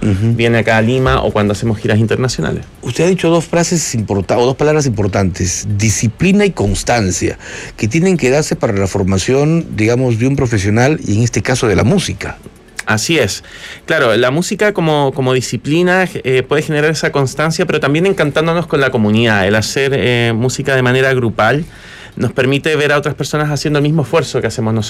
viene acá a Lima o cuando hacemos giras internacionales. Usted ha dicho dos frases importantes, o dos palabras importantes: disciplina y constancia, que tienen que darse para la formación, digamos, de un profesional, y en este caso de la música. Así es. Claro, la música como disciplina puede generar esa constancia, pero también encantándonos con la comunidad. El hacer música de manera grupal nos permite ver a otras personas haciendo el mismo esfuerzo que hacemos nosotros.